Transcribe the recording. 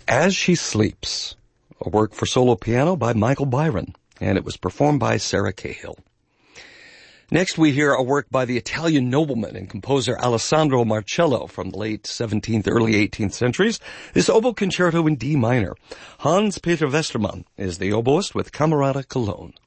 As She Sleeps, a work for solo piano by Michael Byron, and it was performed by Sarah Cahill. Next we hear a work by the Italian nobleman and composer Alessandro Marcello from the late 17th, early 18th centuries. This oboe concerto in D minor. Hans-Peter Westermann is the oboist with Camerata Cologne.